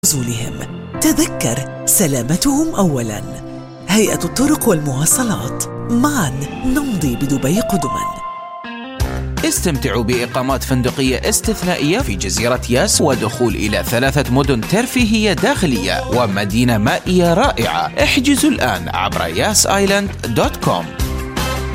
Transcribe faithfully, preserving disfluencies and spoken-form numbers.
نزولهم. تذكر سلامتهم أولاً. هيئة الطرق والمواصلات، معاً نمضي بدبي قدماً. استمتعوا بإقامات فندقية استثنائية في جزيرة ياس ودخول إلى ثلاثة مدن ترفيهية داخلية ومدينة مائية رائعة. احجزوا الآن عبر ياس آيلاند دوت كوم.